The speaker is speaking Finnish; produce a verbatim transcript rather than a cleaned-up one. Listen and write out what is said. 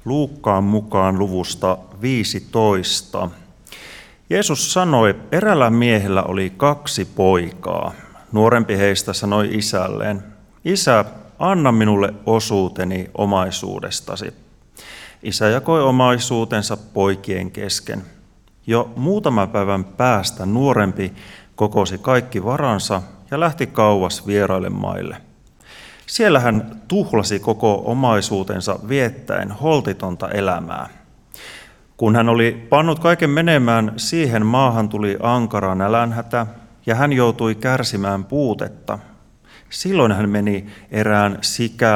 Luukkaan mukaan luvusta viisitoista. Jeesus sanoi, eräällä miehellä oli kaksi poikaa. Nuorempi heistä sanoi isälleen, Isä, anna minulle osuuteni omaisuudestasi. Isä jakoi omaisuutensa poikien kesken. Jo muutaman päivän päästä nuorempi kokosi kaikki varansa ja lähti kauas vieraille maille. Siellä hän tuhlasi koko omaisuutensa viettäen holtitonta elämää. Kun hän oli pannut kaiken menemään, siihen maahan tuli ankara nälänhätä ja hän joutui kärsimään puutetta. Silloin hän meni erään sikään